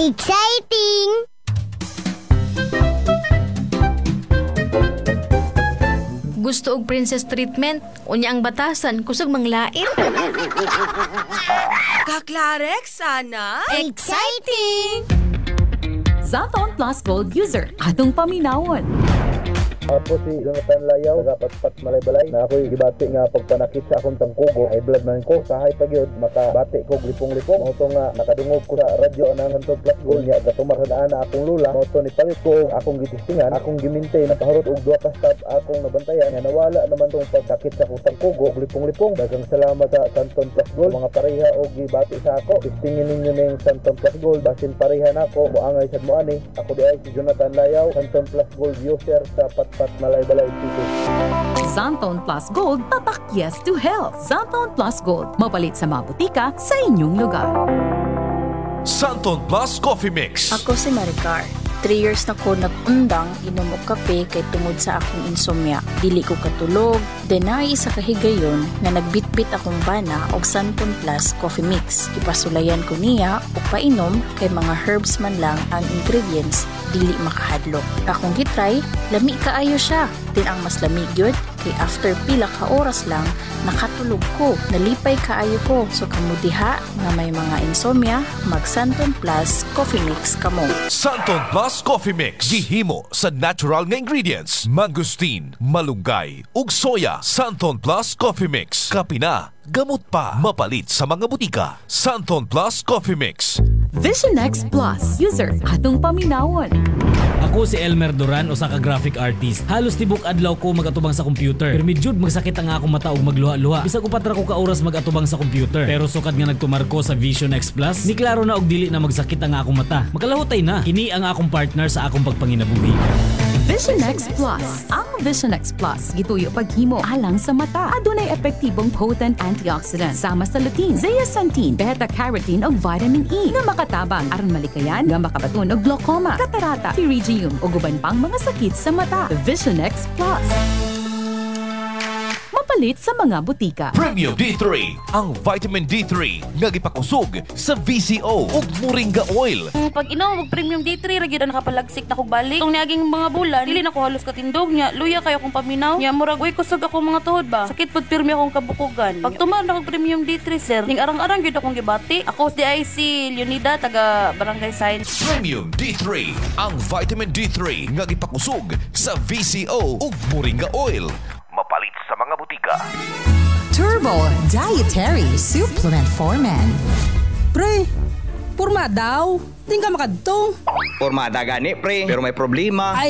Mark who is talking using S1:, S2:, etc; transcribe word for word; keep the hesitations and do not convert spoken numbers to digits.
S1: Exciting!
S2: Gusto og princess treatment, unya ang batasan kusog manglain.
S3: Kaklarek, sana?
S1: Exciting!
S4: Santon Plus Gold user, atong paminawon.
S5: Ako si Jonathan Layaw, taga-Patpat Malay-Balay, na ako'y gibati nga pagpanakit sa akong tangkugo. Ay blood man ko, sahay pagyod, makabati ko lipong-lipong. Moto nga, nakadungog ko sa radyo anang Santon Plus Gold niya, gatumaradaan na akong lula. Moto ni palit ko, akong gitistingan, akong gimintay, napahurot og duha ka staff akong nabantayan. Nga nawala naman tong pagkakit sa akong tangkugo, lipong-lipong. Dagang salamat sa Santon Plus Gold. Mga pareha o gibati sa ako. Tistingin ninyo ng Santon Plus Gold, basin pareha na ako, muangay sa muani. Ako di ay si Jonathan Layaw, Santon Plus Gold user sa Pat Pat Malay-Balay City.
S4: Santon Plus Gold, tatak yes to health. Santon Plus Gold, mapalit sa mga butika sa inyong lugar.
S6: Santon Plus Coffee Mix.
S7: Ako si Maricar. Three years na ko nag-undang inom og kape kay tungod sa akong insomnia. Dili ko katulog, then naay isa kahigayon na nagbitbit akong bana og Santon Plus Coffee Mix. Ipasulayan ko niya og painom kay mga herbs man lang ang ingredients, dili makahadlok. Akong gitry, lami kaayo siya. Din ang mas lamig yun, kay after pila ka oras lang, nakatulog ko, nalipay kaayo ko. So kamudiha nga may mga insomnia, mag Santon Plus Coffee Mix kamo.
S6: Santon Plus Coffee Mix. Gihimo sa natural nga ingredients. Mangustin, malunggay, ug soya. Santon Plus Coffee Mix. Kapina, gamot pa. Mapalit sa mga butika. Santon Plus Coffee Mix.
S4: Vision X Plus user, atong paminawon.
S8: Ako si Elmer Duran, usa ka graphic artist. Halos tibok adlaw ko magatubang sa computer. Pero medjud magsakit ang akong mata ug magluha-luha. Bisag upat ra ko ka oras magatubang sa computer. Pero sukad nga nagtumar ko sa Vision X Plus, ni klaro na og dili na magsakit ang akong mata. Makalahutay na. Kini ang akong partner sa akong pagpanginabuhi.
S4: Vision X Plus. Ang Vision X Plus gituyo paghimo alang sa mata. Adunay epektibong potent antioxidant sama sa lutein, zeaxanthin, beta-carotene ug vitamin E nga makatabang aron malikayan nga makabaton og glaucoma, katarata, pterygium ug uban pang mga sakit sa mata. Vision X Plus. Mapalit sa mga butika.
S6: Premium D three. Ang vitamin D three nga gipakusog sa V C O ug Moringa Oil.
S9: Pag inom og premium D three ra gyud nakapalagsik na kog balik. Tong niaging mga bulan, dili na ko halos katindog nya. Luya kayo akong paminaw. Nya murag uy kusog ako mga tuhod ba. Sakit pud pirmi akong kabukugan. Pag tumar na kog premium D three sir, ning arang-arang gyud akong gibati. Ako si I C Leonida taga Barangay Science.
S6: Premium D three. Ang vitamin D three nga gipakusog sa V C O ug Moringa Oil. Mapalit sa mga butika.
S10: Turbo Dietary Supplement for Men.
S3: Pre, purma daw. Tingka makadto.
S11: Pormada gani pre, pero may problema.
S3: Ay,